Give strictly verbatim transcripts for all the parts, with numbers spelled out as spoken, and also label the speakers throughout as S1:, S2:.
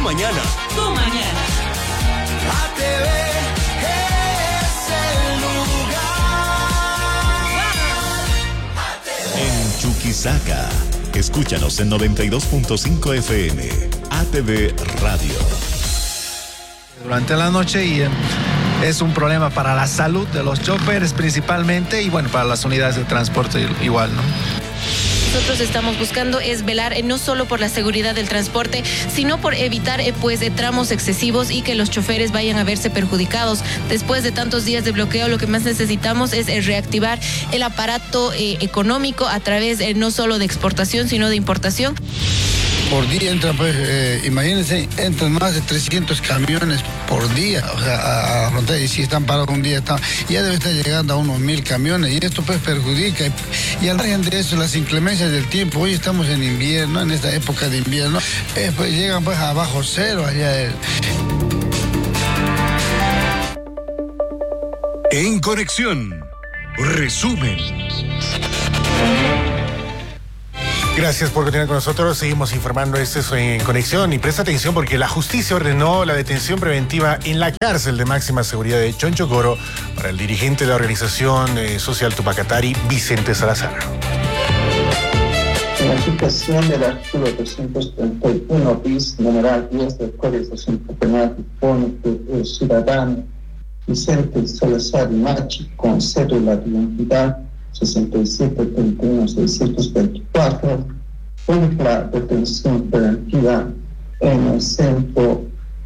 S1: mañana.
S2: Tu mañana.
S3: A T V es el lugar.
S4: En Chuquisaca, escúchanos en noventa y dos punto cinco F M, A T V Radio.
S5: Durante la noche y eh, es un problema para la salud de los choferes principalmente y bueno, para las unidades de transporte igual, ¿no?
S6: Nosotros estamos buscando es velar eh, no solo por la seguridad del transporte, sino por evitar eh, pues eh, tramos excesivos y que los choferes vayan a verse perjudicados. Después de tantos días de bloqueo, lo que más necesitamos es eh, reactivar el aparato eh, económico a través eh, no solo de exportación, sino de importación.
S7: Por día entran, pues, eh, imagínense, entran más de trescientos camiones por día, o sea, a, a la frontera, y si están parados un día, están, ya debe estar llegando a unos mil camiones, y esto pues perjudica, y, y al margen de eso, las inclemencias del tiempo, hoy estamos en invierno, en esta época de invierno, eh, pues llegan pues a bajo cero allá. El...
S8: En Conexión, resumen.
S9: Gracias por continuar con nosotros. Seguimos informando. Este es En Conexión. Y presta atención porque la justicia ordenó la detención preventiva en la cárcel de máxima seguridad de Chonchocoro para el dirigente de la organización eh, social Tupac Katari, Vicente Salazar.
S10: En aplicación del artículo doscientos treinta y uno bis, numeral diez del Código Civil Penal, dispone que el ciudadano Vicente Salazar Limachi, con cédula de identidad sesenta y siete treinta y uno seiscientos veinticuatro, fue la detención preventiva en el centro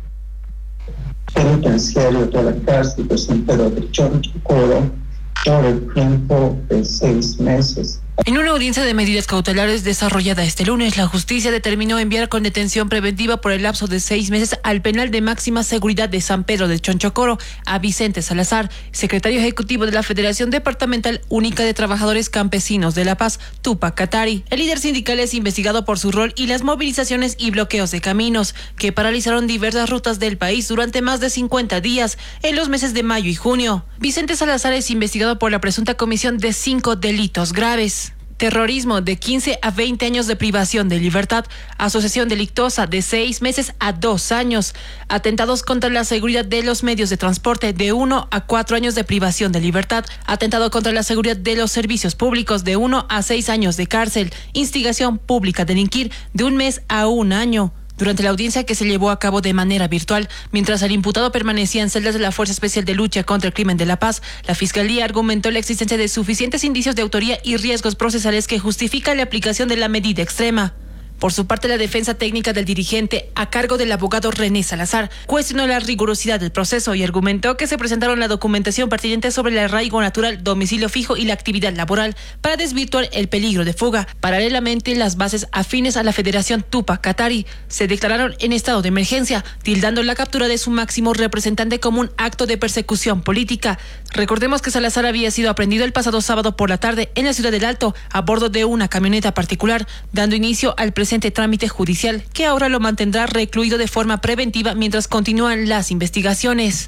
S10: penitenciario de la cárcel de San Pedro de Chonchocoro por el tiempo de seis meses.
S11: En una audiencia de medidas cautelares desarrollada este lunes, la justicia determinó enviar con detención preventiva por el lapso de seis meses al penal de máxima seguridad de San Pedro de Chonchocoro a Vicente Salazar, secretario ejecutivo de la Federación Departamental Única de Trabajadores Campesinos de La Paz, Tupac Katari. El líder sindical es investigado por su rol y las movilizaciones y bloqueos de caminos que paralizaron diversas rutas del país durante más de cincuenta días en los meses de mayo y junio. Vicente Salazar es investigado por la presunta comisión de cinco delitos graves: terrorismo de quince a veinte años de privación de libertad, asociación delictuosa de seis meses a dos años, atentados contra la seguridad de los medios de transporte de uno a cuatro años de privación de libertad, atentado contra la seguridad de los servicios públicos de uno a seis años de cárcel, instigación pública a delinquir de un mes a un año. Durante la audiencia, que se llevó a cabo de manera virtual, mientras el imputado permanecía en celdas de la Fuerza Especial de Lucha contra el Crimen de La Paz, la Fiscalía argumentó la existencia de suficientes indicios de autoría y riesgos procesales que justifican la aplicación de la medida extrema. Por su parte, la defensa técnica del dirigente, a cargo del abogado René Salazar, cuestionó la rigurosidad del proceso y argumentó que se presentaron la documentación pertinente sobre el arraigo natural, domicilio fijo y la actividad laboral para desvirtuar el peligro de fuga. Paralelamente, las bases afines a la Federación Tupac Katari se declararon en estado de emergencia, tildando la captura de su máximo representante como un acto de persecución política. Recordemos que Salazar había sido aprehendido el pasado sábado por la tarde en la ciudad del Alto a bordo de una camioneta particular, dando inicio al presente trámite judicial, que ahora lo mantendrá recluido de forma preventiva mientras continúan las investigaciones.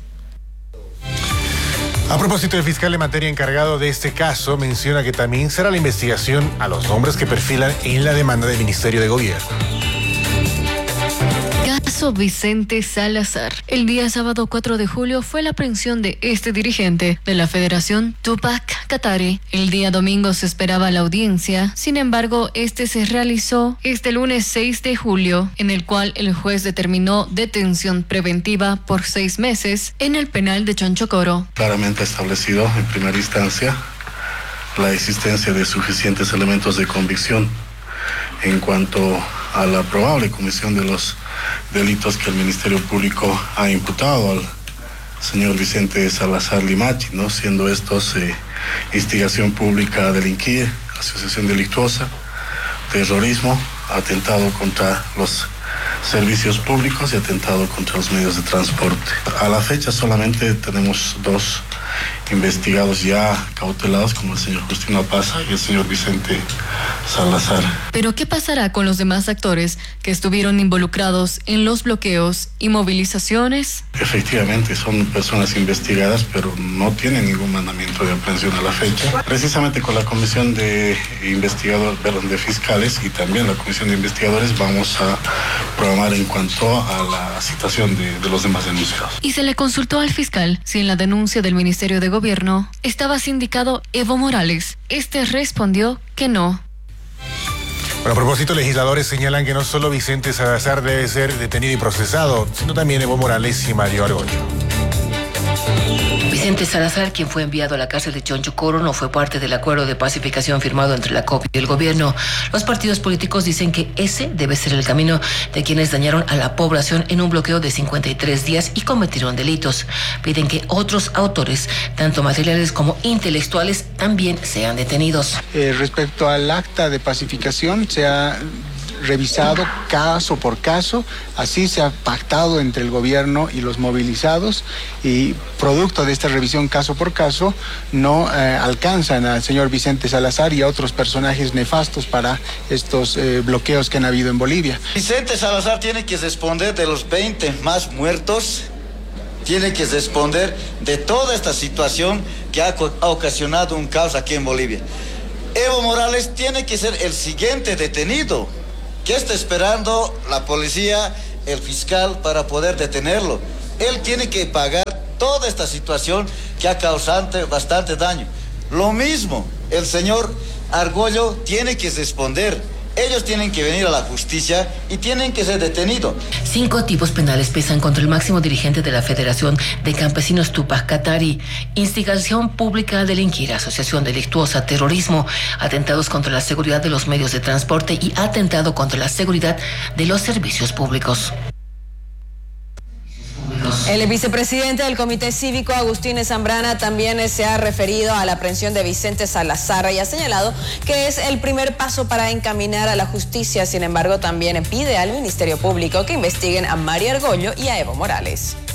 S9: A propósito, el fiscal en materia encargado de este caso menciona que también será la investigación a los nombres que perfilan en la demanda del Ministerio de Gobierno.
S12: Caso Vicente Salazar. El día sábado cuatro de julio fue la aprehensión de este dirigente de la Federación Tupac Katari. El día domingo se esperaba la audiencia, sin embargo, este se realizó este lunes seis de julio, en el cual el juez determinó detención preventiva por seis meses en el penal de Chonchocoro.
S13: Claramente establecido en primera instancia la existencia de suficientes elementos de convicción en cuanto a la probable comisión de los delitos que el Ministerio Público ha imputado al señor Vicente Salazar Limachi, ¿no? Siendo estos eh, instigación pública a delinquir, asociación delictuosa, terrorismo, atentado contra los servicios públicos y atentado contra los medios de transporte. A la fecha solamente tenemos dos investigados ya cautelados, como el señor Justino Apaza y el señor Vicente Salazar.
S12: Pero ¿qué pasará con los demás actores que estuvieron involucrados en los bloqueos y movilizaciones?
S13: Efectivamente, son personas investigadas, pero no tienen ningún mandamiento de aprehensión a la fecha. Precisamente con la comisión de investigadores, perdón, de fiscales y también la comisión de investigadores vamos a programar en cuanto a la citación de, de los demás denunciados.
S12: Y se le consultó al fiscal si en la denuncia del Ministerio de Gobierno estaba sindicado Evo Morales. Este respondió que no.
S9: Bueno, a propósito, legisladores señalan que no solo Vicente Salazar debe ser detenido y procesado, sino también Evo Morales y Mario Argollo.
S1: Vicente Salazar, quien fue enviado a la cárcel de Chonchocoro, no fue parte del acuerdo de pacificación firmado entre la C O P y el gobierno. Los partidos políticos dicen que ese debe ser el camino de quienes dañaron a la población en un bloqueo de cincuenta y tres días y cometieron delitos. Piden que otros autores, tanto materiales como intelectuales, también sean detenidos.
S2: Eh, respecto al acta de pacificación, se ha revisado caso por caso, así se ha pactado entre el gobierno y los movilizados, y producto de esta revisión caso por caso no eh, alcanzan al señor Vicente Salazar y a otros personajes nefastos para estos eh, bloqueos que han habido en Bolivia.
S14: Vicente Salazar tiene que responder de los veinte más muertos, tiene que responder de toda esta situación que ha, ha ocasionado un caos aquí en Bolivia. Evo Morales tiene que ser el siguiente detenido. ¿Qué está esperando la policía, el fiscal, para poder detenerlo? Él tiene que pagar toda esta situación que ha causado bastante daño. Lo mismo, el señor Argollo tiene que responder. Ellos tienen que venir a la justicia y tienen que ser detenidos.
S1: Cinco tipos penales pesan contra el máximo dirigente de la Federación de Campesinos Tupac Katari: instigación pública a delinquir, asociación delictuosa, terrorismo, atentados contra la seguridad de los medios de transporte y atentado contra la seguridad de los servicios públicos.
S15: El vicepresidente del Comité Cívico, Agustín Zambrana, también se ha referido a la aprehensión de Vicente Salazar y ha señalado que es el primer paso para encaminar a la justicia. Sin embargo, también pide al Ministerio Público que investiguen a Mario Argollo y a Evo Morales.